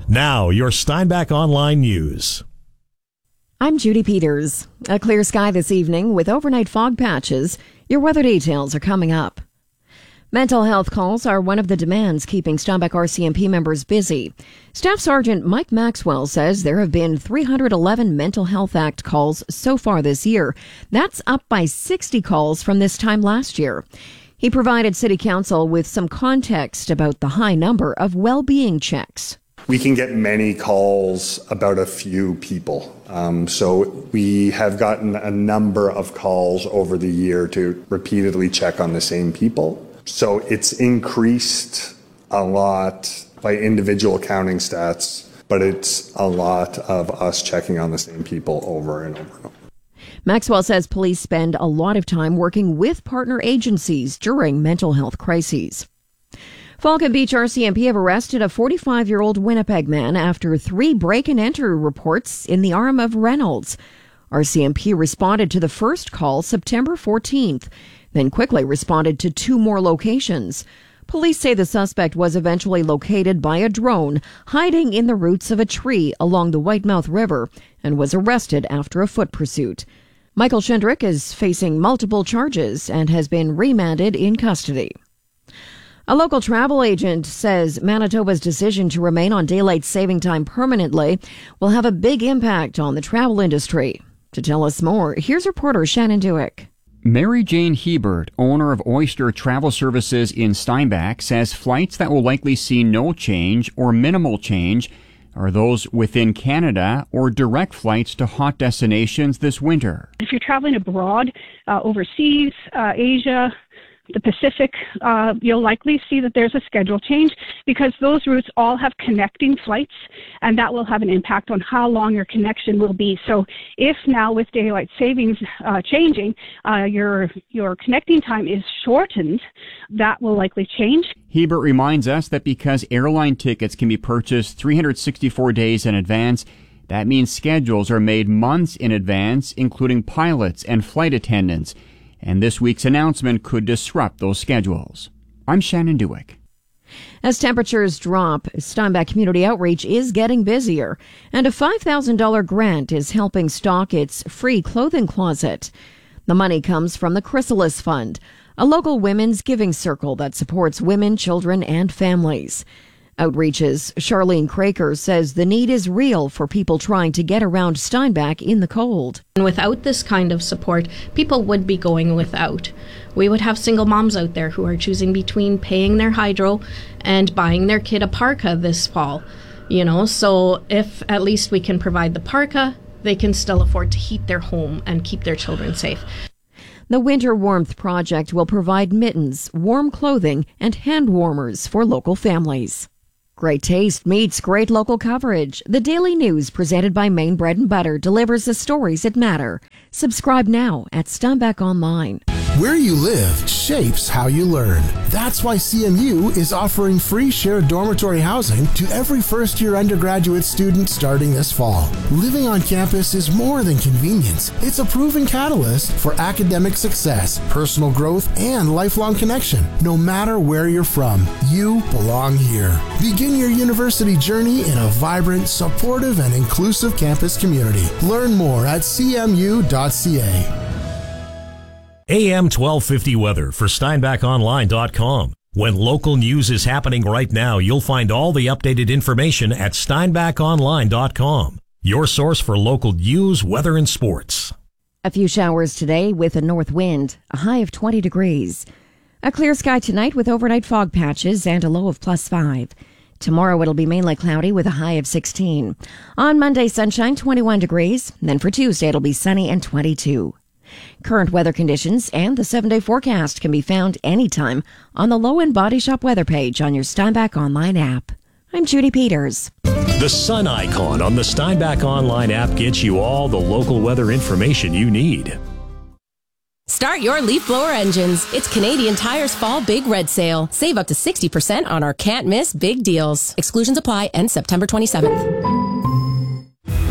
Now, your Steinbach Online News. I'm Judy Peters. A clear sky this evening with overnight fog patches. Your weather details are coming up. Mental health calls are one of the demands keeping Steinbach RCMP members busy. Staff Sergeant Mike Maxwell says there have been 311 Mental Health Act calls so far this year. That's up by 60 calls from this time last year. He provided City Council with some context about the high number of well-being checks. We can get many calls about a few people. So we have gotten a number of calls over the year to repeatedly check on the same people. So it's increased a lot by individual counting stats, but it's a lot of us checking on the same people over and over and over. Maxwell says police spend a lot of time working with partner agencies during mental health crises. Falcon Beach RCMP have arrested a 45-year-old Winnipeg man after 3 break-and-enter reports in the arm of Reynolds. RCMP responded to the first call September 14th, then quickly responded to 2 more locations. Police say the suspect was eventually located by a drone hiding in the roots of a tree along the Whitemouth River and was arrested after a foot pursuit. Michael Schindrick is facing multiple charges and has been remanded in custody. A local travel agent says Manitoba's decision to remain on daylight saving time permanently will have a big impact on the travel industry. To tell us more, here's reporter Shannon Dewick. Mary Jane Hebert, owner of Oyster Travel Services in Steinbach, says flights that will likely see no change or minimal change are those within Canada or direct flights to hot destinations this winter. If you're traveling abroad, overseas, Asia, the Pacific, you'll likely see that there's a schedule change because those routes all have connecting flights, and that will have an impact on how long your connection will be. So if now with daylight savings changing, your connecting time is shortened, that will likely change. Hebert reminds us that because airline tickets can be purchased 364 days in advance, that means schedules are made months in advance, including pilots and flight attendants. And this week's announcement could disrupt those schedules. I'm Shannon Dewick. As temperatures drop, Steinbach Community Outreach is getting busier, and a $5,000 grant is helping stock its free clothing closet. The money comes from the Chrysalis Fund, a local women's giving circle that supports women, children, and families. Outreach's Charlene Craker says the need is real for people trying to get around Steinbach in the cold. And without this kind of support, people would be going without. We would have single moms out there who are choosing between paying their hydro and buying their kid a parka this fall. So if at least we can provide the parka, they can still afford to heat their home and keep their children safe. The Winter Warmth Project will provide mittens, warm clothing, and hand warmers for local families. Great taste meets great local coverage. The Daily News presented by Maine Bread and Butter delivers the stories that matter. Subscribe now at Steinbach Online. Where you live shapes how you learn. That's why CMU is offering free shared dormitory housing to every first-year undergraduate student starting this fall. Living on campus is more than convenience. It's a proven catalyst for academic success, personal growth, and lifelong connection. No matter where you're from, you belong here. Begin your university journey in a vibrant, supportive, and inclusive campus community. Learn more at cmu.ca. AM 1250 weather for SteinbachOnline.com. When local news is happening right now, you'll find all the updated information at SteinbachOnline.com. Your source for local news, weather, and sports. A few showers today with a north wind, a high of 20 degrees. A clear sky tonight with overnight fog patches and a low of +5. Tomorrow it'll be mainly cloudy with a high of 16. On Monday, sunshine, 21 degrees. Then for Tuesday, it'll be sunny and 22. Current weather conditions and the 7-day forecast can be found anytime on the Low End Body Shop weather page on your Steinbach Online app. I'm Judy Peters. The sun icon on the Steinbach Online app gets you all the local weather information you need. Start your leaf blower engines. It's Canadian Tire's Fall Big Red Sale. Save up to 60% on our can't miss big deals. Exclusions apply, end September 27th.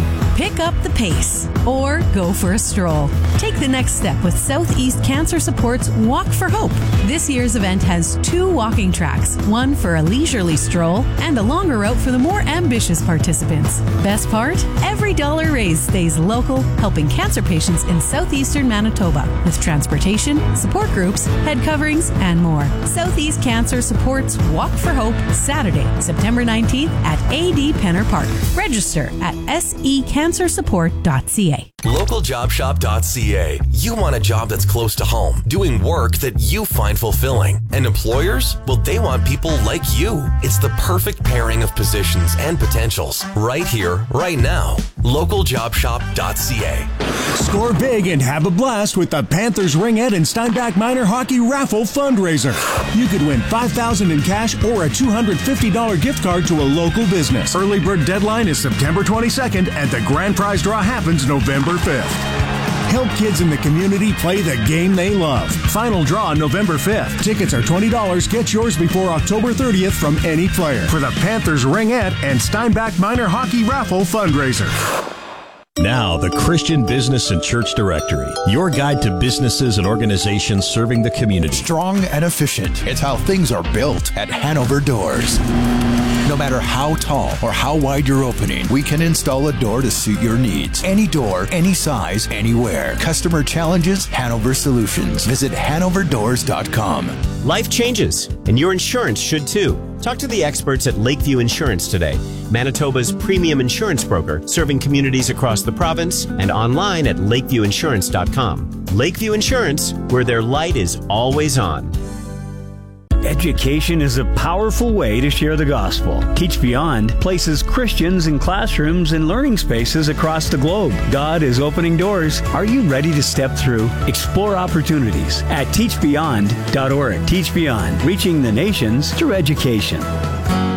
pick up the pace or go for a stroll. Take the next step with Southeast Cancer Support's Walk for Hope. This year's event has 2 walking tracks, one for a leisurely stroll and a longer route for the more ambitious participants. Best part? Every dollar raised stays local, helping cancer patients in southeastern Manitoba with transportation, support groups, head coverings, and more. Southeast Cancer Support's Walk for Hope, Saturday, September 19th at AD Penner Park. Register at secancersupport.ca. Localjobshop.ca. You want a job that's close to home, doing work that you find fulfilling. And employers? Well, they want people like you. It's the perfect pairing of positions and potentials right here, right now. Localjobshop.ca. Score big and have a blast with the Panthers Ringette and Steinbach Minor Hockey Raffle Fundraiser. You could win $5,000 in cash or a $250 gift card to a local business. Early bird deadline is September 22nd and the grand prize draw happens November 5th. Help kids in the community play the game they love. Final draw November 5th. Tickets are $20. Get yours before October 30th from any player for the Panthers Ringette and Steinbach Minor Hockey Raffle Fundraiser. Now, the Christian Business and Church Directory, your guide to businesses and organizations serving the community. Strong and efficient. It's how things are built at Hanover Doors. No matter how tall or how wide your opening, we can install a door to suit your needs. Any door, any size, anywhere. Customer challenges, Hanover Solutions. Visit hanoverdoors.com. Life changes, and your insurance should too. Talk to the experts at Lakeview Insurance today, Manitoba's premium insurance broker, serving communities across the province and online at lakeviewinsurance.com. Lakeview Insurance, where their light is always on. Education is a powerful way to share the gospel. Teach Beyond places Christians in classrooms and learning spaces across the globe. God is opening doors. Are you ready to step through? Explore opportunities at teachbeyond.org. Teach Beyond, reaching the nations through education.